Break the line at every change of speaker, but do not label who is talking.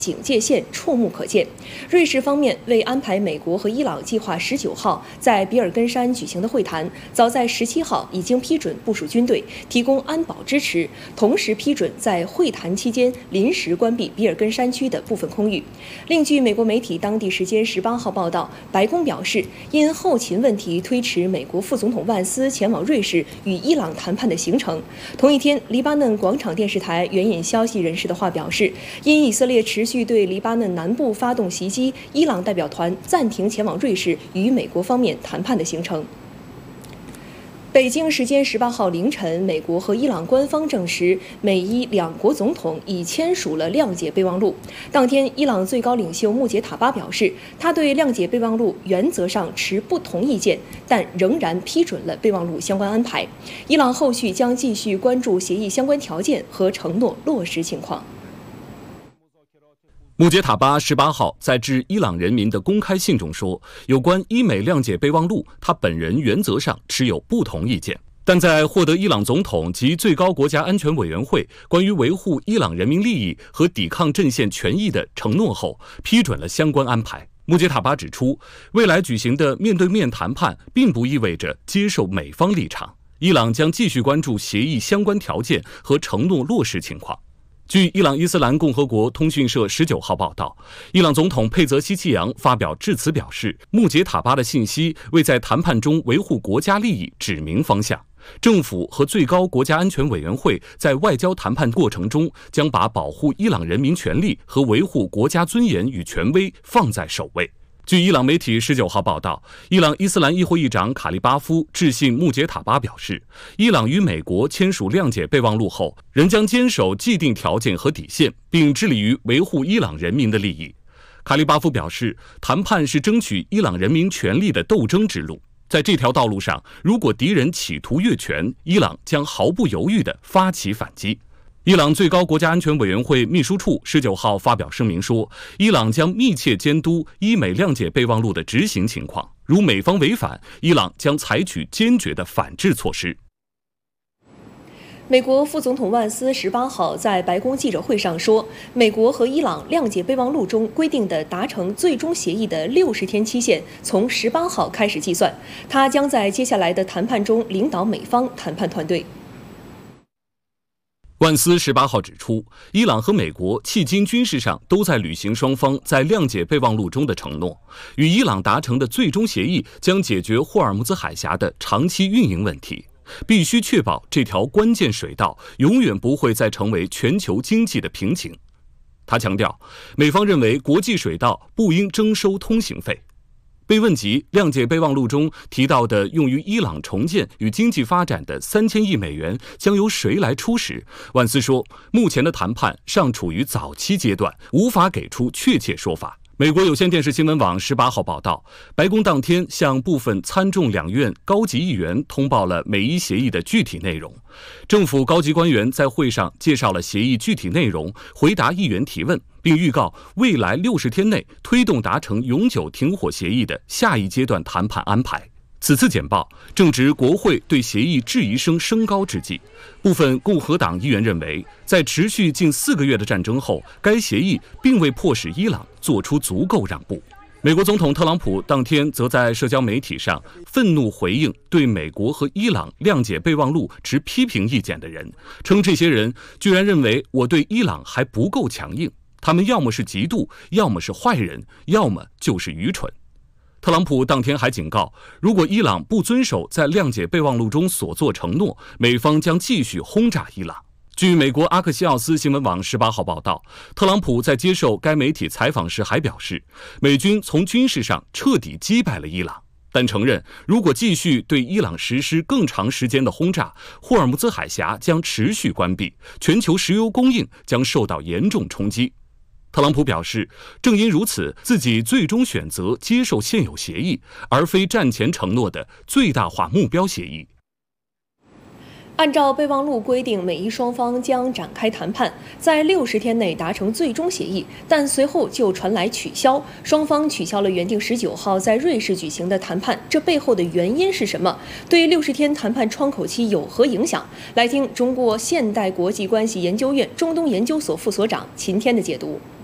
警戒线触目可见。瑞士方面为安排美国和伊朗计划19号在比尔根山举行的会谈，早在17号已经批准部署军队，提供安保支持，同时批准在会谈期间临时关闭比尔根山区的部分空域。另据美国媒体当地时间18号报道，白宫表示，因后勤问题推迟美国副总统万斯前往瑞士与伊朗谈判的行程。同一天，黎巴嫩广场电视台援引消息人士的话表示，因以色列持续对黎巴嫩南部发动袭击，伊朗代表团暂停前往瑞士与美国方面谈判的行程。北京时间18号凌晨，美国和伊朗官方证实，美伊两国总统已签署了谅解备忘录。当天，伊朗最高领袖穆杰塔巴表示，他对谅解备忘录原则上持不同意见，但仍然批准了备忘录相关安排。伊朗后续将继续关注协议相关条件和承诺落实情况。
穆杰塔巴18号在致伊朗人民的公开信中说，有关伊美谅解备忘录，他本人原则上持有不同意见，但在获得伊朗总统及最高国家安全委员会关于维护伊朗人民利益和抵抗阵线权益的承诺后，批准了相关安排。穆杰塔巴指出，未来举行的面对面谈判并不意味着接受美方立场，伊朗将继续关注协议相关条件和承诺落实情况。据伊朗伊斯兰共和国通讯社19号报道，伊朗总统佩泽希奇扬发表致辞表示，穆杰塔巴的信息为在谈判中维护国家利益指明方向。政府和最高国家安全委员会在外交谈判过程中将把保护伊朗人民权利和维护国家尊严与权威放在首位。据伊朗媒体19号报道，伊朗伊斯兰议会议长卡利巴夫致信穆杰塔巴表示，伊朗与美国签署谅解备忘录后，仍将坚守既定条件和底线，并致力于维护伊朗人民的利益。卡利巴夫表示，谈判是争取伊朗人民权利的斗争之路，在这条道路上，如果敌人企图越权，伊朗将毫不犹豫地发起反击。伊朗最高国家安全委员会秘书处19号发表声明说，伊朗将密切监督伊美谅解备忘录的执行情况，如美方违反，伊朗将采取坚决的反制措施。
美国副总统万斯18号在白宫记者会上说，美国和伊朗谅解备忘录中规定的达成最终协议的60天期限从18号开始计算，他将在接下来的谈判中领导美方谈判团队。
万斯18号指出，伊朗和美国迄今军事上都在履行双方在谅解备忘录中的承诺。与伊朗达成的最终协议将解决霍尔木兹海峡的长期运营问题，必须确保这条关键水道永远不会再成为全球经济的瓶颈。他强调，美方认为国际水道不应征收通行费。被问及谅解备忘录中提到的用于伊朗重建与经济发展的3000亿美元将由谁来出时，万斯说，目前的谈判尚处于早期阶段，无法给出确切说法。美国有线电视新闻网18号报道，白宫当天向部分参众两院高级议员通报了美伊协议的具体内容。政府高级官员在会上介绍了协议具体内容，回答议员提问，并预告未来60天内推动达成永久停火协议的下一阶段谈判安排。此次简报正值国会对协议质疑声升高之际，部分共和党议员认为，在持续近4个月的战争后，该协议并未迫使伊朗做出足够让步。美国总统特朗普当天则在社交媒体上愤怒回应对美国和伊朗谅解备忘录持批评意见的人，称这些人居然认为我对伊朗还不够强硬，他们要么是嫉妒，要么是坏人，要么就是愚蠢。特朗普当天还警告，如果伊朗不遵守在谅解备忘录中所作承诺，美方将继续轰炸伊朗。据美国阿克西奥斯新闻网18号报道，特朗普在接受该媒体采访时还表示，美军从军事上彻底击败了伊朗，但承认如果继续对伊朗实施更长时间的轰炸，霍尔木兹海峡将持续关闭，全球石油供应将受到严重冲击。特朗普表示，正因如此，自己最终选择接受现有协议，而非战前承诺的最大化目标协议。
按照备忘录规定，美伊双方将展开谈判，在60天内达成最终协议，但随后就传来取消，双方取消了原定19号在瑞士举行的谈判，这背后的原因是什么？对60天谈判窗口期有何影响？来听中国现代国际关系研究院中东研究所副所长秦天的解读。